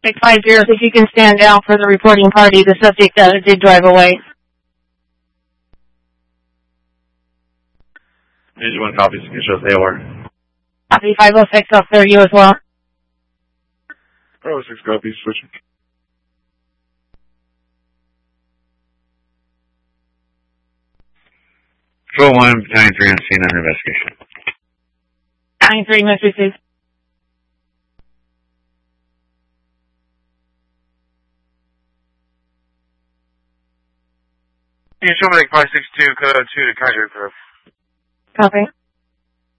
650, if you can stand down for the reporting party, the subject did drive away. Engine 1 copies, you can show us AOR. Copy 506, I'll clear you as well. 506 copies, switching. Control 1, Battalion 3 on scene under investigation. Battalion 3, must receive. You can show me like 562, code 2 to Kaiser Grove. Copy.